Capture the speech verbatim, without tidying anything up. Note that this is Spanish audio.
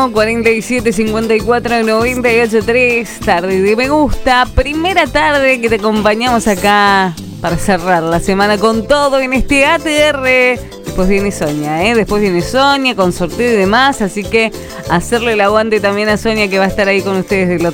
cuarenta y siete, cincuenta y cuatro, noventa y ocho, tres, tarde de me gusta, primera tarde que te acompañamos acá para cerrar la semana con todo en este A T R. Después viene Sonia, ¿eh? Después viene Sonia con sorteo y demás, así que hacerle el aguante también a Sonia que va a estar ahí con ustedes del otro